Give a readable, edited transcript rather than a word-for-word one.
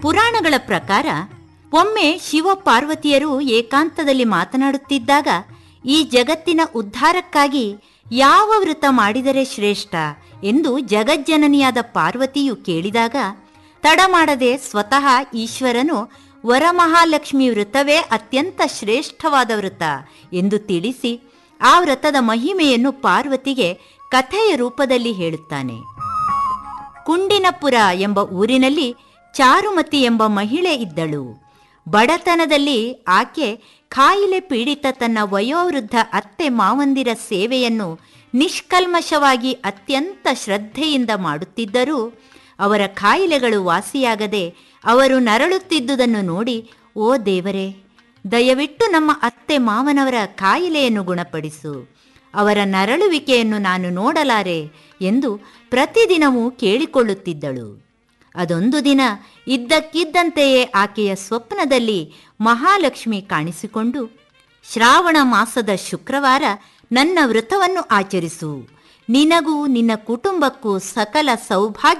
ಪುರಾಣಗಳ ಪ್ರಕಾರ ಒಮ್ಮೆ ಶಿವ ಪಾರ್ವತಿಯರು ಏಕಾಂತದಲ್ಲಿ ಮಾತನಾಡುತ್ತಿದ್ದಾಗ ಈ ಜಗತ್ತಿನ ಉದ್ಧಾರಕ್ಕಾಗಿ ಯಾವ ವ್ರತ ಮಾಡಿದರೆ ಶ್ರೇಷ್ಠ ಎಂದು ಜಗಜ್ಜನನಿಯಾದ ಪಾರ್ವತಿಯು ಕೇಳಿದಾಗ ತಡ ಮಾಡದೆ ಸ್ವತಃ ಈಶ್ವರನು ವರಮಹಾಲಕ್ಷ್ಮಿ ವ್ರತವೇ ಅತ್ಯಂತ ಶ್ರೇಷ್ಠವಾದ ವ್ರತ ಎಂದು ತಿಳಿಸಿ ಆ ವ್ರತದ ಮಹಿಮೆಯನ್ನು ಪಾರ್ವತಿಗೆ ಕಥೆಯ ರೂಪದಲ್ಲಿ ಹೇಳುತ್ತಾನೆ. ಕುಂಡಿನಪುರ ಎಂಬ ಊರಿನಲ್ಲಿ ಚಾರುಮತಿ ಎಂಬ ಮಹಿಳೆ ಇದ್ದಳು. ಬಡತನದಲ್ಲಿ ಆಕೆ ಕಾಯಿಲೆ ಪೀಡಿತ ತನ್ನ ವಯೋವೃದ್ಧ ಅತ್ತೆ ಮಾವಂದಿರ ಸೇವೆಯನ್ನು ನಿಷ್ಕಲ್ಮಶವಾಗಿ ಅತ್ಯಂತ ಶ್ರದ್ಧೆಯಿಂದ ಮಾಡುತ್ತಿದ್ದರೂ ಅವರ ಕಾಯಿಲೆಗಳು ವಾಸಿಯಾಗದೆ ಅವರು ನರಳುತ್ತಿದ್ದುದನ್ನು ನೋಡಿ, ಓ ದೇವರೇ, ದಯವಿಟ್ಟು ನಮ್ಮ ಅತ್ತೆ ಮಾವನವರ ಕಾಯಿಲೆಯನ್ನು ಗುಣಪಡಿಸು, ಅವರ ನರಳುವಿಕೆಯನ್ನು ನಾನು ನೋಡಲಾರೆ ಎಂದು ಪ್ರತಿದಿನವೂ ಕೇಳಿಕೊಳ್ಳುತ್ತಿದ್ದಳು. ಅದೊಂದು ದಿನ ಇದ್ದಕ್ಕಿದ್ದಂತೆಯೇ ಆಕೆಯ ಸ್ವಪ್ನದಲ್ಲಿ ಮಹಾಲಕ್ಷ್ಮಿ ಕಾಣಿಸಿಕೊಂಡು, ಶ್ರಾವಣ ಮಾಸದ ಶುಕ್ರವಾರ ನನ್ನ ವ್ರತವನ್ನು ಆಚರಿಸು, ನಿನಗೂ ನಿನ್ನ ಕುಟುಂಬಕ್ಕೂ ಸಕಲ ಸೌಭಾಗ್ಯ